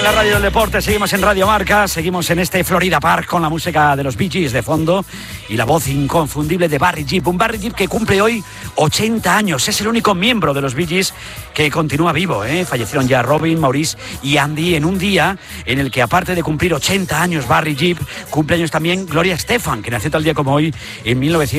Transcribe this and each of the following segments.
en la radio del deporte, seguimos en Radio Marca, seguimos en este Florida Park con la música de los Bee Gees de fondo y la voz inconfundible de Barry Gibb. Un Barry Gibb que cumple hoy 80 años, es el único miembro de los Bee Gees que continúa vivo, ¿eh? Fallecieron ya Robin, Maurice y Andy en un día en el que, aparte de cumplir 80 años Barry Gibb, cumple años también Gloria Estefan, que nació tal día como hoy en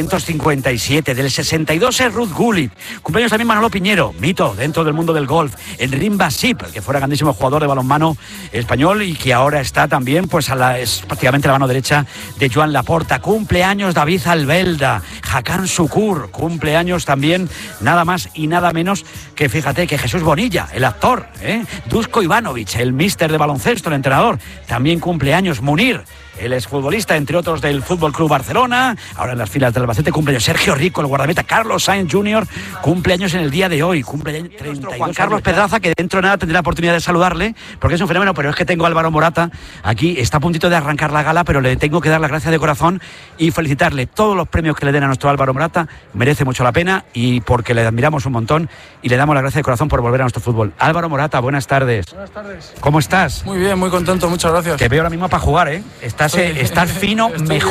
1957. Del 62 es Ruth Gullit. Cumpleaños también Manolo Piñero, mito dentro del mundo del golf. El Rimba Sip, el que fuera grandísimo jugador de balonmano español y que ahora está también pues es prácticamente la mano derecha de Joan Laporta. Cumpleaños David Albelda, Hakan Şükür, cumpleaños también nada más y nada menos que, fíjate, que Jesús Bonilla, el actor, Duško Ivanović, el míster de baloncesto, el entrenador, también cumpleaños. Munir, el exfutbolista, entre otros, del Fútbol Club Barcelona, ahora en las filas del Albacete. Cumpleaños Sergio Rico, el guardameta. Carlos Sainz Jr. cumpleaños en el día de hoy, cumpleaños 32 Juan Carlos Pedraza, que dentro de nada tendré la oportunidad de saludarle, porque es un fenómeno. Pero es que tengo a Álvaro Morata aquí, está a puntito de arrancar la gala, pero le tengo que dar las gracias de corazón y felicitarle. Todos los premios que le den a nuestro Álvaro Morata merece mucho la pena, y porque le admiramos un montón y le damos las gracias de corazón por volver a nuestro fútbol. Álvaro Morata, buenas tardes. Buenas tardes. ¿Cómo estás? Muy bien, muy contento, muchas gracias. Te veo ahora mismo para jugar, ¿eh? Estás fino,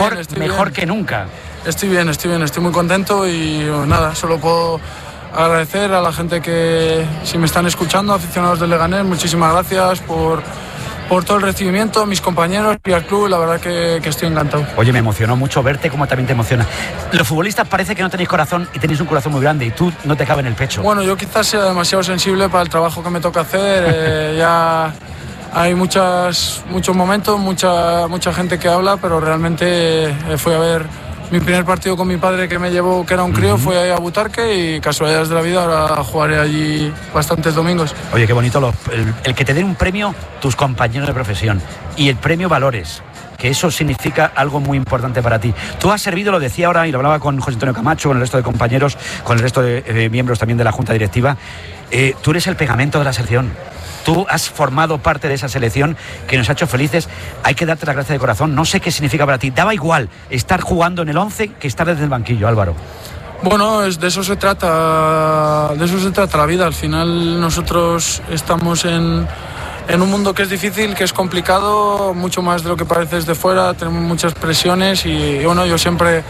mejor que nunca. Estoy bien, estoy muy contento y nada, solo puedo agradecer a la gente que, si me están escuchando, aficionados del Leganés, muchísimas gracias por todo el recibimiento, mis compañeros y al club. La verdad que estoy encantado. Oye, me emocionó mucho verte, como también te emociona. Los futbolistas parece que no tenéis corazón y tenéis un corazón muy grande, y tú no te cabe en el pecho. Bueno, yo quizás sea demasiado sensible para el trabajo que me toca hacer. Ya hay muchos momentos, mucha gente que habla, pero realmente fui a ver mi primer partido con mi padre, que me llevó, que era un crío, fue a Butarque, y casualidades de la vida, ahora jugaré allí bastantes domingos. Oye, qué bonito el que te den un premio tus compañeros de profesión, y el premio Valores, que eso significa algo muy importante para ti. Tú has servido, lo decía ahora, y lo hablaba con José Antonio Camacho, con el resto de compañeros, con el resto de miembros también de la Junta Directiva, tú eres el pegamento de la selección. Tú has formado parte de esa selección que nos ha hecho felices. Hay que darte la gracia de corazón. No sé qué significa para ti. Daba igual estar jugando en el 11 que estar desde el banquillo, Álvaro. Bueno, de eso se trata la vida. Al final nosotros estamos en un mundo que es difícil, que es complicado, mucho más de lo que parece desde fuera. Tenemos muchas presiones y bueno, yo siempre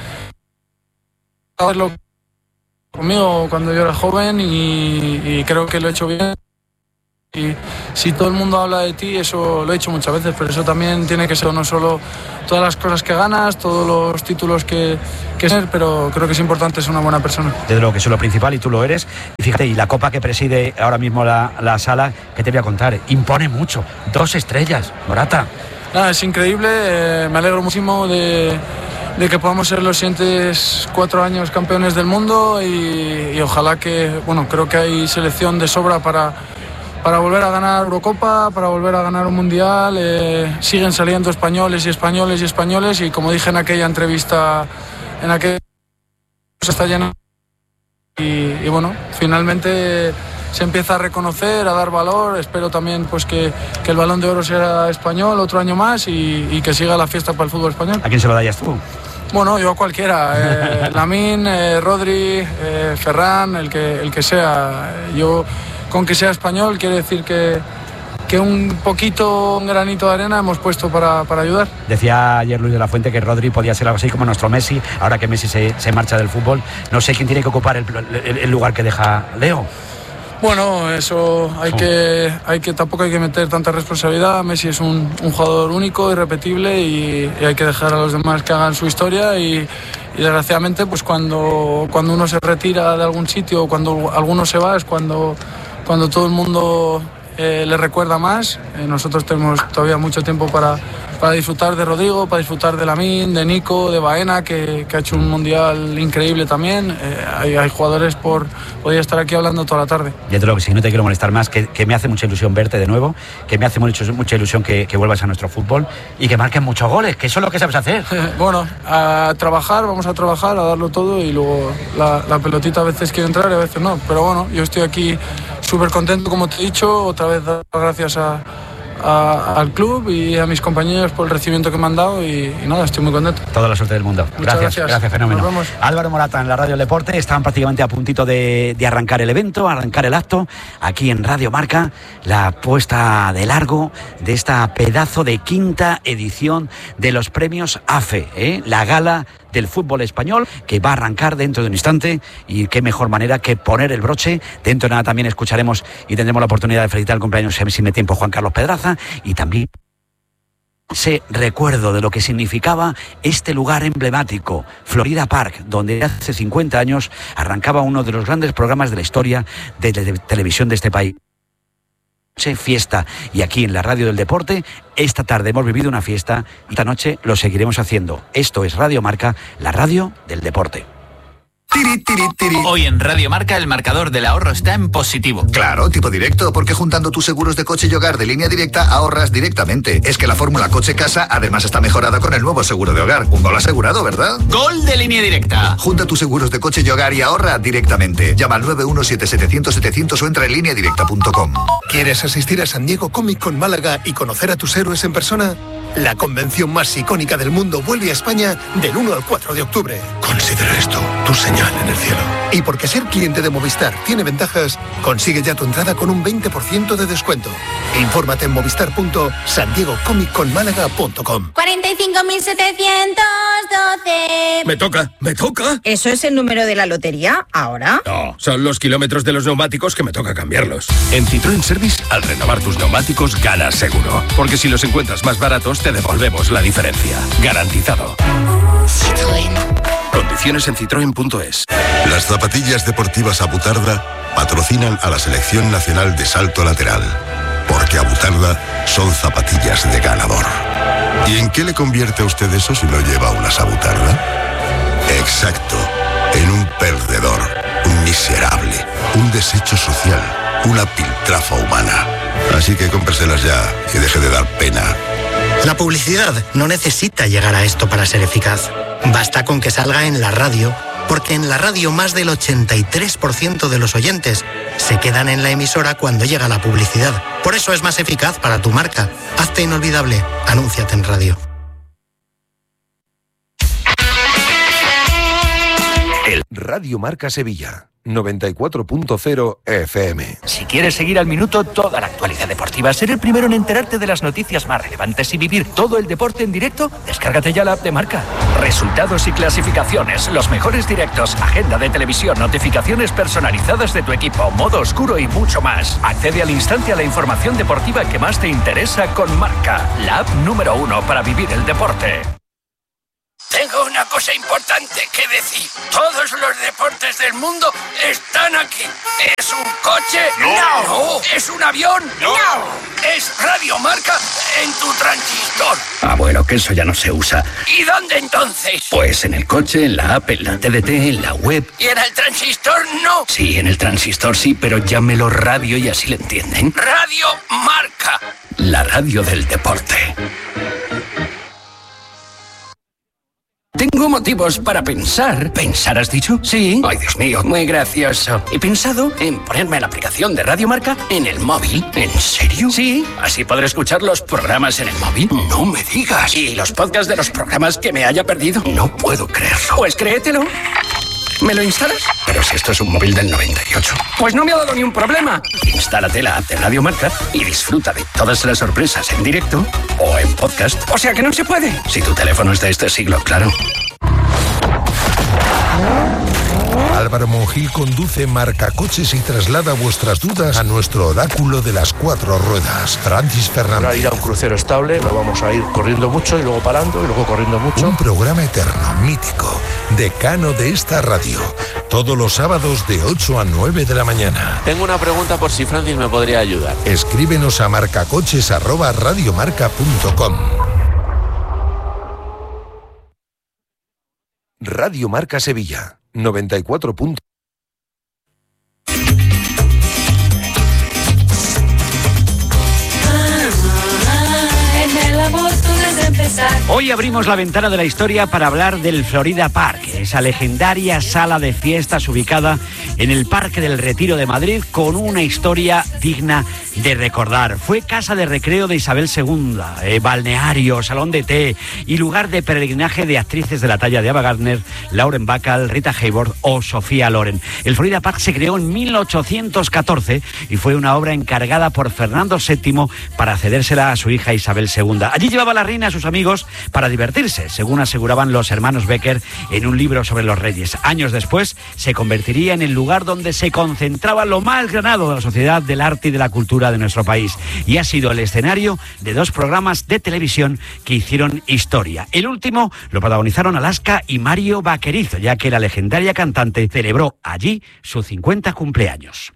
hacerlo conmigo cuando yo era joven y creo que lo he hecho bien. Y si todo el mundo habla de ti, eso lo he hecho muchas veces, pero eso también tiene que ser no solo todas las cosas que ganas, todos los títulos que ser, pero creo que es importante ser una buena persona. Desde luego que eso es lo principal, y tú lo eres. Y fíjate, y la copa que preside ahora mismo la sala, que te voy a contar, impone mucho. 2 estrellas, Morata. Nada, es increíble, me alegro muchísimo de que podamos ser los siguientes 4 años campeones del mundo, y ojalá que, bueno, creo que hay selección de sobra para volver a ganar Eurocopa, para volver a ganar un Mundial. Siguen saliendo españoles, y como dije en aquella entrevista, se está llenando, y bueno, finalmente se empieza a reconocer, a dar valor. Espero también pues que el Balón de Oro sea español otro año más, y que siga la fiesta para el fútbol español. ¿A quién se lo darías tú? Bueno, yo a cualquiera, Lamine, Rodri, Ferran, el que sea. Yo, con que sea español, quiere decir que un granito de arena hemos puesto para ayudar. Decía ayer Luis de la Fuente que Rodri podía ser algo así como nuestro Messi, ahora que Messi se marcha del fútbol. No sé quién tiene que ocupar el lugar que deja Leo. Bueno, eso tampoco hay que meter tanta responsabilidad. Messi es un jugador único, irrepetible, y hay que dejar a los demás que hagan su historia, y desgraciadamente pues cuando uno se retira de algún sitio, o cuando alguno se va, es cuando todo el mundo le recuerda más. Nosotros tenemos todavía mucho tiempo para disfrutar de Rodrigo, para disfrutar de Lamine, de Nico, de Baena, que ha hecho un mundial increíble también. Hay jugadores podría estar aquí hablando toda la tarde. Ya te lo que sí, no te quiero molestar más, que me hace mucha ilusión verte de nuevo, que me hace mucha ilusión que vuelvas a nuestro fútbol y que marques muchos goles, que eso es lo que sabes hacer. Bueno, vamos a trabajar, a darlo todo, y luego la pelotita a veces quiere entrar y a veces no. Pero bueno, yo estoy aquí súper contento, como te he dicho. Otra vez dar gracias a al club y a mis compañeros por el recibimiento que me han dado y nada, estoy muy contento. Toda la suerte del mundo. Gracias, fenómeno. Álvaro Morata en la Radio del Deporte. Estaban prácticamente a puntito de arrancar el evento, arrancar el acto. Aquí en Radio Marca, la puesta de largo de esta pedazo de quinta edición de los premios AFE, la gala del fútbol español, que va a arrancar dentro de un instante, y qué mejor manera que poner el broche. Dentro de nada también escucharemos y tendremos la oportunidad de felicitar el cumpleaños, si me tiempo, Juan Carlos Pedraza, y también ese recuerdo de lo que significaba este lugar emblemático, Florida Park, donde hace 50 años arrancaba uno de los grandes programas de la historia de televisión de este país. Fiesta, y aquí en la Radio del Deporte esta tarde hemos vivido una fiesta y esta noche lo seguiremos haciendo. Esto es Radio Marca, la radio del deporte. Hoy en Radio Marca el marcador del ahorro está en positivo. Claro, tipo directo, porque juntando tus seguros de coche y hogar de Línea Directa ahorras directamente. Es que la fórmula coche-casa además está mejorada con el nuevo seguro de hogar. Un gol asegurado, ¿verdad? ¡Gol de Línea Directa! Junta tus seguros de coche y hogar y ahorra directamente. Llama al 917-700-700 o entra en lineadirecta.com. ¿Quieres asistir a San Diego Comic Con Málaga y conocer a tus héroes en persona? La convención más icónica del mundo vuelve a España del 1 al 4 de octubre. Considera esto tu señal en el cielo. Y porque ser cliente de Movistar tiene ventajas, consigue ya tu entrada con un 20% de descuento. Infórmate en movistar.sandiegocomicconmálaga.com. 45.712. Me toca. ¿Eso es el número de la lotería ahora? No, son los kilómetros de los neumáticos que me toca cambiarlos. En Citroën Service, al renovar tus neumáticos, ganas seguro. Porque si los encuentras más baratos, te devolvemos la diferencia. Garantizado. Citroën. Condiciones en citroen.es. Las zapatillas deportivas Abutarda patrocinan a la Selección Nacional de Salto Lateral. Porque Abutarda son zapatillas de ganador. ¿Y en qué le convierte a usted eso si no lleva unas Abutarda? Exacto, en un perdedor, un miserable, un desecho social, una piltrafa humana. Así que cómpreselas ya y deje de dar pena. La publicidad no necesita llegar a esto para ser eficaz. Basta con que salga en la radio, porque en la radio más del 83% de los oyentes se quedan en la emisora cuando llega la publicidad. Por eso es más eficaz para tu marca. Hazte inolvidable. Anúnciate en radio. Radio Marca Sevilla, 94.0 FM. Si quieres seguir al minuto toda la actualidad deportiva, ser el primero en enterarte de las noticias más relevantes y vivir todo el deporte en directo, descárgate ya la app de Marca. Resultados y clasificaciones, los mejores directos, agenda de televisión, notificaciones personalizadas de tu equipo, modo oscuro y mucho más. Accede al instante a la información deportiva que más te interesa con Marca, la app número 1 para vivir el deporte. Tengo una cosa importante que decir. Todos los deportes del mundo están aquí. ¿Es un coche? No. ¿Es un avión? No. ¿Es Radio Marca en tu transistor? Ah, bueno, que eso ya no se usa. ¿Y dónde entonces? Pues en el coche, en la app, en la TDT, en la web. ¿Y en el transistor no? Sí, en el transistor sí, pero llámelo radio y así le entienden. Radio Marca. La radio del deporte. Tengo motivos para pensar. ¿Pensar has dicho? Sí. Ay, Dios mío, muy gracioso. He pensado en ponerme la aplicación de Radio Marca en el móvil. ¿En serio? Sí. Así podré escuchar los programas en el móvil. No me digas. ¿Y los podcasts de los programas que me haya perdido? No puedo creerlo. Pues créetelo. ¿Me lo instalas? Pero si esto es un móvil del 98. Pues no me ha dado ni un problema. Instálate la app de Radio Marca y disfruta de todas las sorpresas en directo o en podcast. O sea que no se puede. Si tu teléfono es de este siglo, claro. Álvaro Monjil conduce Marcacoches y traslada vuestras dudas a nuestro oráculo de las 4 ruedas, Francis Fernández. Para ir a un crucero estable, lo vamos a ir corriendo mucho y luego parando y luego corriendo mucho. Un programa eterno, mítico, decano de esta radio. Todos los sábados de 8 a 9 de la mañana. Tengo una pregunta por si Francis me podría ayudar. Escríbenos a marcacoches@radiomarca.com. Radio Marca Sevilla, 94. En el amor tú desde Hoy abrimos la ventana de la historia para hablar del Florida Park, esa legendaria sala de fiestas ubicada en el Parque del Retiro de Madrid, con una historia digna de recordar. Fue casa de recreo de Isabel II, balneario, salón de té y lugar de peregrinaje de actrices de la talla de Ava Gardner, Lauren Bacall, Rita Hayworth o Sofía Loren. El Florida Park se creó en 1814 y fue una obra encargada por Fernando VII para cedérsela a su hija Isabel II. Allí llevaba la reina a sus amigos para divertirse, según aseguraban los hermanos Becker en un libro sobre los reyes. Años después se convertiría en el lugar donde se concentraba lo más granado de la sociedad, del arte y de la cultura de nuestro país. Y ha sido el escenario de 2 programas de televisión que hicieron historia. El último lo protagonizaron Alaska y Mario Vaquerizo, ya que la legendaria cantante celebró allí su 50 cumpleaños.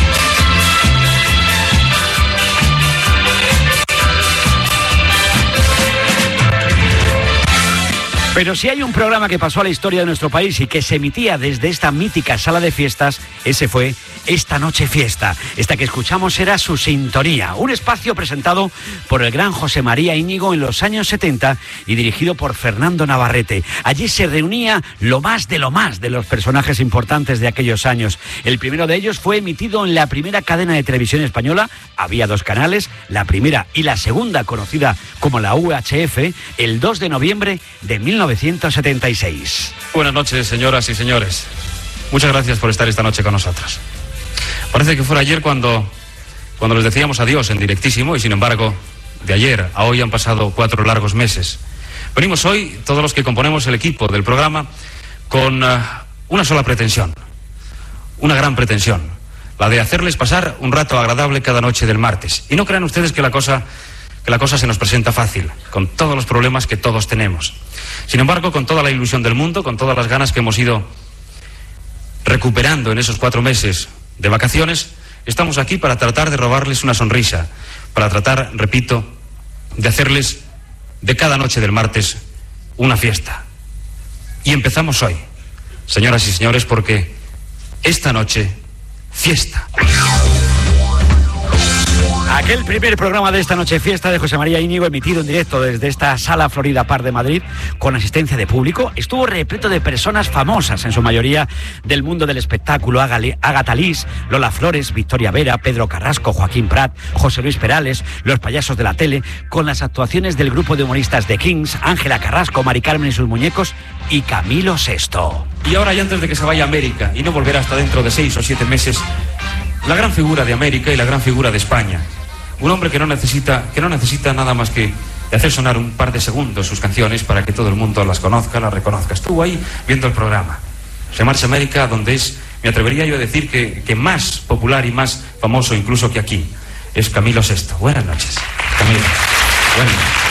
Pero si hay un programa que pasó a la historia de nuestro país y que se emitía desde esta mítica sala de fiestas, ese fue Esta Noche Fiesta. Esta que escuchamos era su sintonía, un espacio presentado por el gran José María Íñigo en los años 70 y dirigido por Fernando Navarrete. Allí se reunía lo más de los personajes importantes de aquellos años. El primero de ellos fue emitido en la primera cadena de televisión española. Había 2 canales, la primera y la segunda, conocida como la UHF, el 2 de noviembre de 1976. Buenas noches, señoras y señores. Muchas gracias por estar esta noche con nosotros. Parece que fuera ayer cuando les decíamos adiós en directísimo y sin embargo, de ayer a hoy han pasado 4 largos meses. Venimos hoy, todos los que componemos el equipo del programa, con una sola pretensión, una gran pretensión, la de hacerles pasar un rato agradable cada noche del martes. Y no crean ustedes que la cosa se nos presenta fácil, con todos los problemas que todos tenemos. Sin embargo, con toda la ilusión del mundo, con todas las ganas que hemos ido recuperando en esos 4 meses de vacaciones, estamos aquí para tratar de robarles una sonrisa, para tratar, repito, de hacerles de cada noche del martes una fiesta. Y empezamos hoy, señoras y señores, porque esta noche, fiesta. Aquel primer programa de Esta Noche Fiesta de José María Íñigo, emitido en directo desde esta sala Florida Park de Madrid, con asistencia de público, estuvo repleto de personas famosas, en su mayoría del mundo del espectáculo: Ágata Lis, Lola Flores, Victoria Vera, Pedro Carrasco, Joaquín Prat, José Luis Perales, los payasos de la tele, con las actuaciones del grupo de humoristas The Kings, Ángela Carrasco, Mari Carmen y sus muñecos y Camilo Sesto. Y ahora, y antes de que se vaya a América y no volverá hasta dentro de 6 o 7 meses, la gran figura de América y la gran figura de España. Un hombre que no necesita nada más que hacer sonar un par de segundos sus canciones para que todo el mundo las conozca, las reconozca. Estuvo ahí viendo el programa. Se marcha a América, donde es, me atrevería yo a decir que más popular y más famoso incluso que aquí. Es Camilo Sesto. Buenas noches, Camilo. Buenas noches.